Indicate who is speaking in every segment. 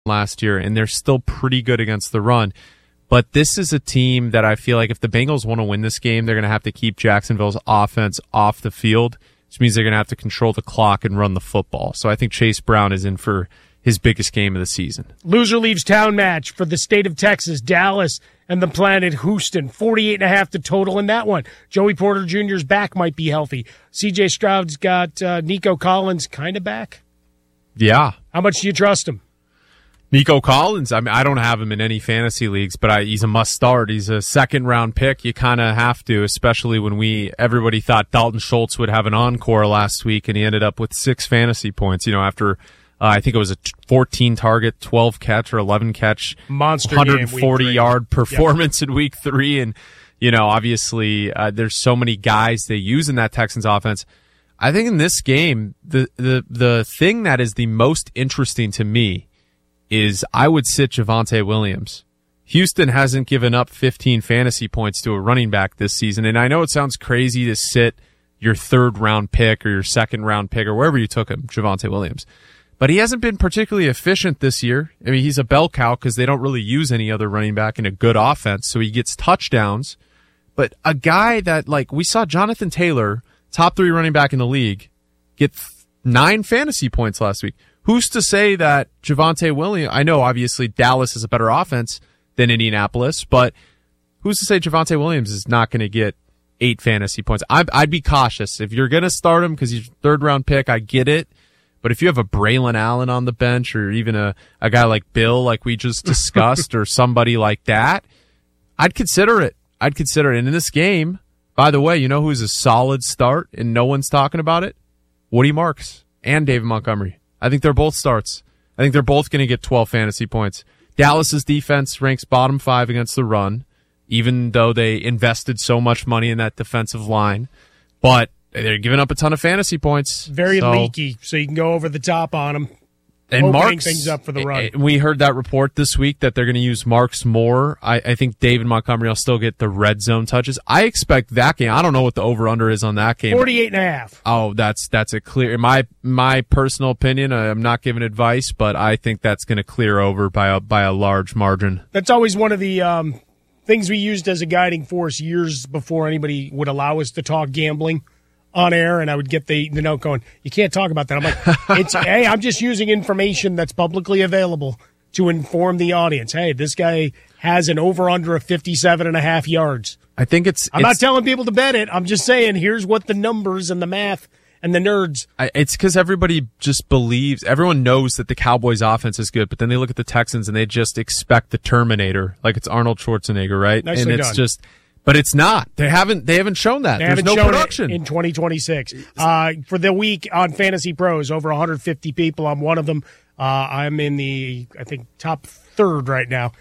Speaker 1: last year, and they're still pretty good against the run. But this is a team that I feel like if the Bengals want to win this game, they're going to have to keep Jacksonville's offense off the field, which means they're going to have to control the clock and run the football. So I think Chase Brown is in for his biggest game of the season.
Speaker 2: Loser leaves town match for the state of Texas, Dallas and the Planet Houston. 48.5 the total in that one. Joey Porter Jr.'s back might be healthy. C.J. Stroud's got Nico Collins kind of back.
Speaker 1: Yeah.
Speaker 2: How much do you trust him?
Speaker 1: Nico Collins, I mean, I don't have him in any fantasy leagues, but he's a must-start. He's a second-round pick. You kind of have to, especially when everybody thought Dalton Schultz would have an encore last week, and he ended up with 6 fantasy points, after I think it was a 14-target, 12-catch or 11-catch,
Speaker 2: monster
Speaker 1: 140-yard performance in Week 3. And, obviously there's so many guys they use in that Texans offense. I think in this game, the thing that is the most interesting to me is I would sit Javonte Williams. Houston hasn't given up 15 fantasy points to a running back this season, and I know it sounds crazy to sit your third-round pick or your second-round pick or wherever you took him, Javonte Williams. But he hasn't been particularly efficient this year. I mean, he's a bell cow because they don't really use any other running back in a good offense, so he gets touchdowns. But a guy that, we saw Jonathan Taylor, top 3 running back in the league, get 9 fantasy points last week. Who's to say that Javonte Williams, I know obviously Dallas is a better offense than Indianapolis, but who's to say Javonte Williams is not going to get 8 fantasy points? I'd be cautious. If you're going to start him because he's a third-round pick, I get it. But if you have a Braylon Allen on the bench or even a guy like Bill, like we just discussed, or somebody like that, I'd consider it. And in this game, by the way, you know who's a solid start and no one's talking about it? Woody Marks and David Montgomery. I think they're both starts. I think they're both going to get 12 fantasy points. Dallas's defense ranks bottom 5 against the run, even though they invested so much money in that defensive line. But they're giving up a ton of fantasy points.
Speaker 2: Very leaky, so you can go over the top on them.
Speaker 1: And
Speaker 2: Marks, things up for the run.
Speaker 1: We heard that report this week that they're going to use Marks more. I think David Montgomery will still get the red zone touches. I expect that game. I don't know what the over-under is on that game.
Speaker 2: 48.5.
Speaker 1: Oh, that's a clear. My personal opinion, I'm not giving advice, but I think that's going to clear over by a large margin.
Speaker 2: That's always one of the things we used as a guiding force years before anybody would allow us to talk gambling on air, and I would get the note going, you can't talk about that. I'm like, hey, I'm just using information that's publicly available to inform the audience. Hey, this guy has an over-under of 57.5 yards.
Speaker 1: I think
Speaker 2: I'm not telling people to bet it. I'm just saying, here's what the numbers and the math and the nerds.
Speaker 1: It's because everybody just believes, everyone knows that the Cowboys' offense is good, but then they look at the Texans and they just expect the Terminator, like it's Arnold Schwarzenegger, right?
Speaker 2: Nicely
Speaker 1: and it's
Speaker 2: done.
Speaker 1: just... But it's not. They haven't shown that. There's no production
Speaker 2: in 2026. For the week on Fantasy Pros, over 150 people. I'm one of them. I'm in the, I think, top third right now.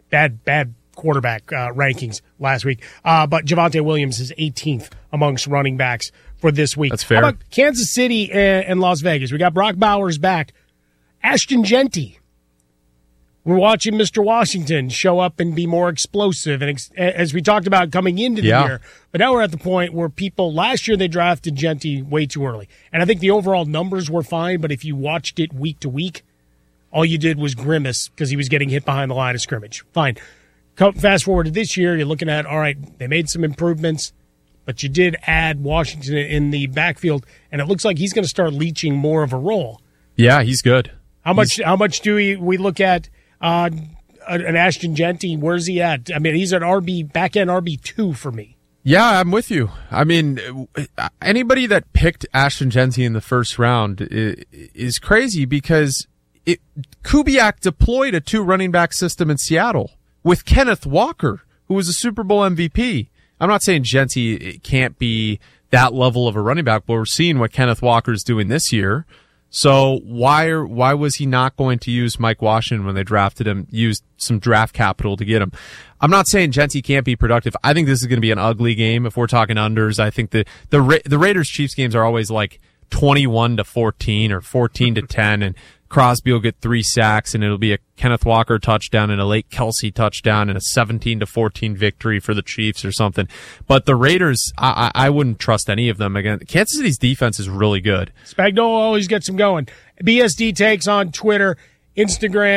Speaker 2: Bad quarterback rankings last week. But Javonte Williams is 18th amongst running backs for this week.
Speaker 1: That's fair.
Speaker 2: How about Kansas City and Las Vegas? We got Brock Bowers back. Ashton Genty. We're watching Mr. Washington show up and be more explosive, and as we talked about coming into the year. But now we're at the point where last year they drafted Genty way too early. And I think the overall numbers were fine, but if you watched it week to week, all you did was grimace because he was getting hit behind the line of scrimmage. Fine. Fast forward to this year, you're looking at, all right, they made some improvements, but you did add Washington in the backfield, and it looks like he's going to start leeching more of a role.
Speaker 1: Yeah, he's good.
Speaker 2: How much do we look at an Ashton Genty? Where's he at? I mean, he's an back-end RB2 for me.
Speaker 1: Yeah, I'm with you. I mean, anybody that picked Ashton Genty in the first round is crazy because Kubiak deployed a 2 running back system in Seattle with Kenneth Walker, who was a Super Bowl MVP. I'm not saying Genty can't be that level of a running back, but we're seeing what Kenneth Walker's doing this year. So why was he not going to use Mike Washington when they drafted him, used some draft capital to get him? I'm not saying Genty can't be productive. I think this is going to be an ugly game if we're talking unders. I think the Raiders-Chiefs games are always like 21-14 or 14-10, and Crosby will get 3 sacks, and it'll be a Kenneth Walker touchdown and a late Kelsey touchdown and a 17-14 victory for the Chiefs or something. But the Raiders, I wouldn't trust any of them. Again, Kansas City's defense is really good.
Speaker 2: Spagnuolo always gets them going. BSD takes on Twitter, Instagram,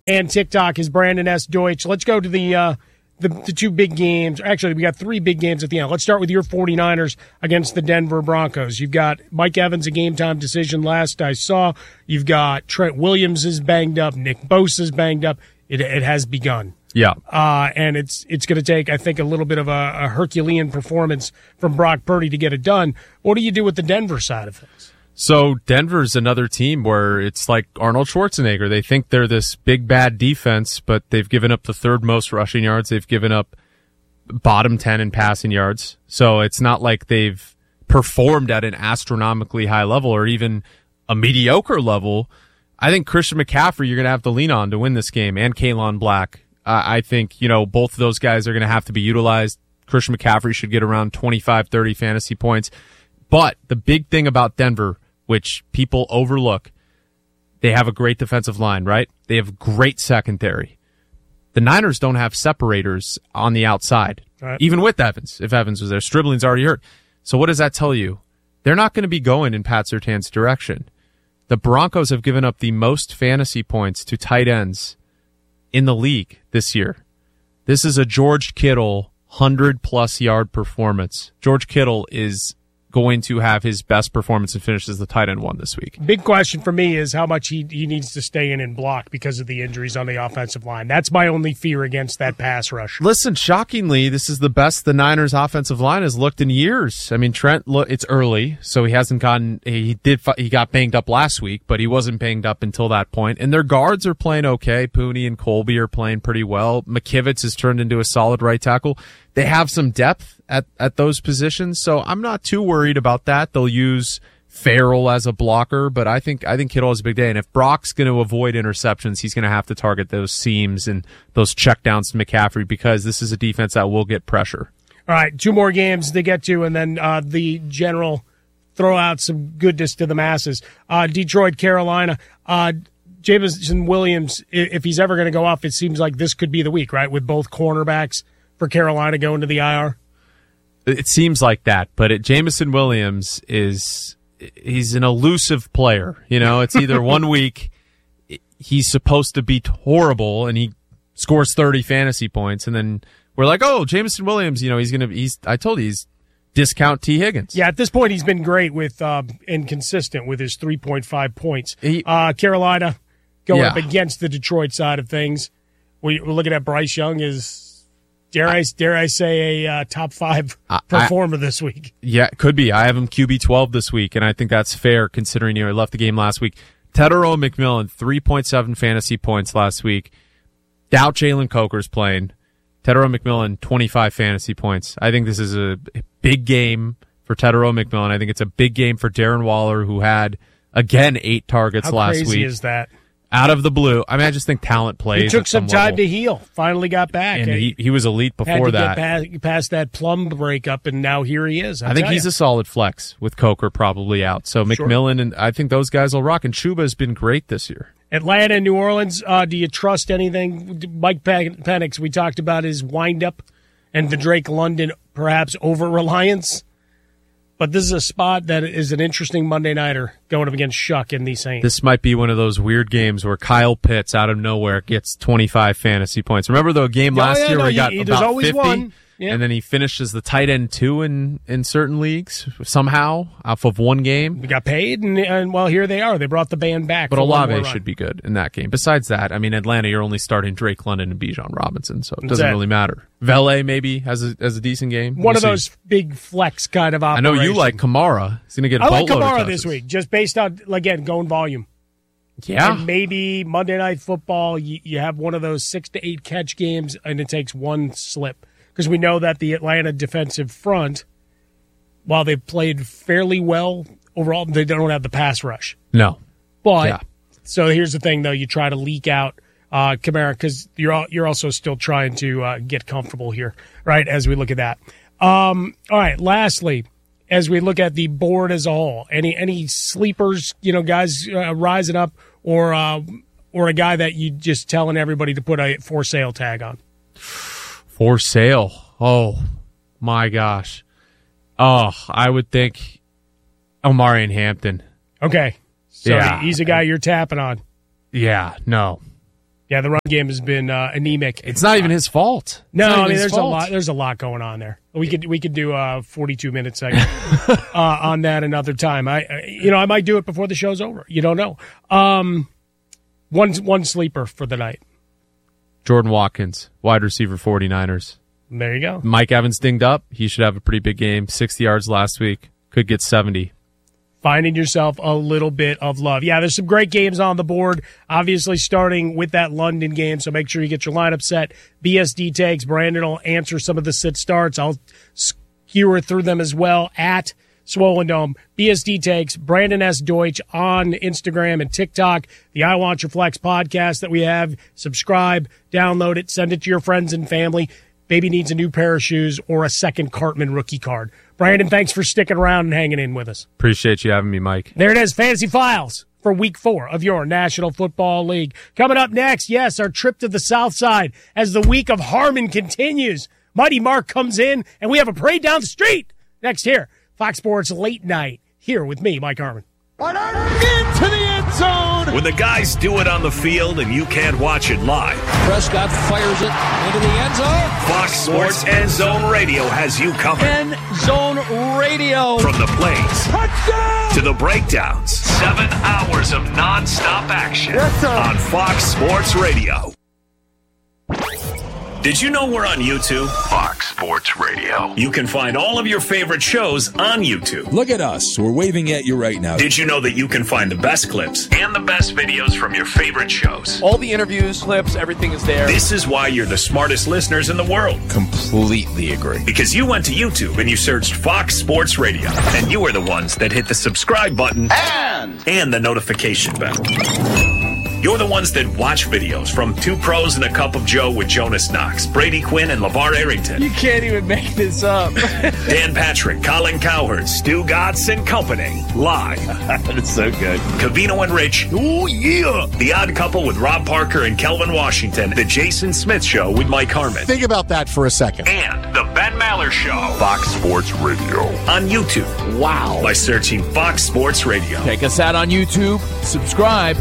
Speaker 2: and TikTok is Brandon S. Deutsch. Let's go to the two big games. Actually, we got three big games at the end. Let's start with your 49ers against the Denver Broncos. You've got Mike Evans, a game-time decision last I saw. You've got Trent Williams is banged up. Nick Bosa is banged up. It has begun.
Speaker 1: Yeah.
Speaker 2: And it's going to take, I think, a little bit of a Herculean performance from Brock Purdy to get it done. What do you do with the Denver side of things?
Speaker 1: So Denver's another team where it's like Arnold Schwarzenegger. They think they're this big, bad defense, but they've given up the third most rushing yards. They've given up bottom 10 in passing yards. So it's not like they've performed at an astronomically high level or even a mediocre level. I think Christian McCaffrey you're going to have to lean on to win this game, and Kalen Black. I think, both of those guys are going to have to be utilized. Christian McCaffrey should get around 25, 30 fantasy points. But the big thing about Denver, which people overlook, they have a great defensive line, right? They have great secondary. The Niners don't have separators on the outside, right, even with Evans, if Evans was there. Stribling's already hurt. So what does that tell you? They're not going to be going in Pat Surtain's direction. The Broncos have given up the most fantasy points to tight ends in the league this year. This is a George Kittle 100-plus yard performance. George Kittle is going to have his best performance and finish as the tight end one this week.
Speaker 2: Big question for me is how much he needs to stay in and block because of the injuries on the offensive line. That's my only fear against that pass rush.
Speaker 1: Listen, shockingly, this is the best the Niners offensive line has looked in years. I mean, Trent, it's early, so he hasn't gotten, he got banged up last week, but he wasn't banged up until that point. And their guards are playing okay. Pooney and Colby are playing pretty well. McKivitz has turned into a solid right tackle. They have some depth at those positions, so I'm not too worried about that. They'll use Farrell as a blocker, but I think Kittle has a big day. And if Brock's going to avoid interceptions, he's going to have to target those seams and those checkdowns to McCaffrey because this is a defense that will get pressure.
Speaker 2: All right, two more games to get to, and then the general throw out some goodness to the masses. Detroit, Carolina. Jameson Williams, if he's ever going to go off, it seems like this could be the week, right, with both cornerbacks for Carolina going to the IR?
Speaker 1: It seems like that, but Jameson Williams he's an elusive player. It's either 1 week he's supposed to be horrible and he scores 30 fantasy points, and then we're like, oh, Jameson Williams, I told you, he's discount T. Higgins.
Speaker 2: Yeah, at this point he's been great with and consistent with his 3.5 points. Carolina going up against the Detroit side of things. We're looking at Bryce Young is, dare I say, a top 5 performer this week. Yeah,
Speaker 1: it could be. I have him QB 12 this week, and I think that's fair considering he left the game last week. Tetairoa McMillan, 3.7 fantasy points last week. Doubt Jalen Coker's playing. Tetairoa McMillan, 25 fantasy points. I think this is a big game for Tetairoa McMillan. I think it's a big game for Darren Waller, who had, again, 8 targets last week. How
Speaker 2: crazy is that?
Speaker 1: Out of the blue. I just think talent plays.
Speaker 2: He took some time to heal. Finally got back.
Speaker 1: And he was elite before that.
Speaker 2: Get past that plum breakup, and now here he is.
Speaker 1: I think he's a solid flex with Coker probably out. So McMillan, and I think those guys will rock. And Chuba has been great this year.
Speaker 2: Atlanta and New Orleans, do you trust anything? Mike Penix, we talked about his wind-up and the Drake London perhaps over-reliance. But this is a spot that is an interesting Monday nighter going up against Shuck and the Saints.
Speaker 1: This might be one of those weird games where Kyle Pitts out of nowhere gets 25 fantasy points. Remember the game last year where he got about 50?
Speaker 2: One. Yeah.
Speaker 1: And then he finishes the tight end 2 in certain leagues somehow off of one game.
Speaker 2: We got paid, and well, here they are. They brought the band back.
Speaker 1: But Olave should be good in that game. Besides that, Atlanta, you're only starting Drake London and Bijan Robinson, so it doesn't really matter. Vele maybe has a decent game.
Speaker 2: One of those big flex kind of operations.
Speaker 1: I know you like Kamara. He's going to get a
Speaker 2: boatload
Speaker 1: of touches.
Speaker 2: I like Kamara this week, just based on, again, going volume.
Speaker 1: Yeah.
Speaker 2: And maybe Monday Night Football, you have one of those 6 to 8 catch games, and it takes one slip. Because we know that the Atlanta defensive front, while they've played fairly well overall, they don't have the pass rush.
Speaker 1: No.
Speaker 2: But, so here's the thing, though. You try to leak out Kamara because you're also still trying to get comfortable here, right, as we look at that. All right, lastly, as we look at the board as a whole, any sleepers, guys rising up, or a guy that you just telling everybody to put a for sale tag on?
Speaker 1: For sale. Oh, my gosh. Oh, I would think Omarion Hampton.
Speaker 2: Okay. So he's a guy you're tapping on.
Speaker 1: Yeah, no.
Speaker 2: Yeah, the run game has been anemic.
Speaker 1: It's not even his fault.
Speaker 2: No, I mean there's a lot going on there. We could do a 42-minute segment on that another time. I might do it before the show's over. You don't know. One sleeper for the night.
Speaker 1: Jordan Watkins, wide receiver, 49ers.
Speaker 2: There you go.
Speaker 1: Mike Evans dinged up. He should have a pretty big game. 60 yards last week. Could get 70.
Speaker 2: Finding yourself a little bit of love. Yeah, there's some great games on the board, obviously starting with that London game, so make sure you get your lineup set. BSD takes. Brandon will answer some of the sit starts. I'll skewer through them as well at Swollen Dome. BSD takes. Brandon S. Deutsch on Instagram and TikTok. The I Want Your Flex podcast that we have. Subscribe, download it, send it to your friends and family. Baby needs a new pair of shoes or a second Cartman rookie card. Brandon, thanks for sticking around and hanging in with us.
Speaker 1: Appreciate you having me, Mike.
Speaker 2: There it is, Fantasy Files for Week 4 of your National Football League. Coming up next, yes, our trip to the South Side as the week of Harmon continues. Mighty Mark comes in, and we have a parade down the street. Next here, Fox Sports Late Night, here with me, Mike Harmon.
Speaker 3: Into the end zone.
Speaker 4: When the guys do it on the field and you can't watch it live,
Speaker 3: Prescott fires it into the end zone.
Speaker 4: Fox Sports End Zone Radio has you covered.
Speaker 3: End Zone Radio.
Speaker 4: From the plays
Speaker 3: Touchdown!
Speaker 4: to the breakdowns, 7 hours of nonstop action on Fox Sports Radio. Did you know we're on YouTube? Fox Sports Radio. You can find all of your favorite shows on YouTube.
Speaker 5: Look at us. We're waving at you right now.
Speaker 4: Did you know that you can find the best clips and the best videos from your favorite shows?
Speaker 6: All the interviews, clips, everything is there.
Speaker 4: This is why you're the smartest listeners in the world.
Speaker 5: Completely agree.
Speaker 4: Because you went to YouTube and you searched Fox Sports Radio. And you were the ones that hit the subscribe button and the notification bell. You're the ones that watch videos from Two Pros and a Cup of Joe with Jonas Knox, Brady Quinn, and LeVar Arrington.
Speaker 6: You can't even make this up.
Speaker 4: Dan Patrick, Colin Cowherd, Stu Gatz and Company. Live.
Speaker 5: That's so good.
Speaker 4: Cavino and Rich. Oh, yeah. The Odd Couple with Rob Parker and Kelvin Washington. The Jason Smith Show with Mike Harmon.
Speaker 7: Think about that for a second.
Speaker 4: And the Ben Maller Show. Fox Sports Radio. On YouTube.
Speaker 7: Wow.
Speaker 4: By searching Fox Sports Radio.
Speaker 3: Check us out on YouTube. Subscribe.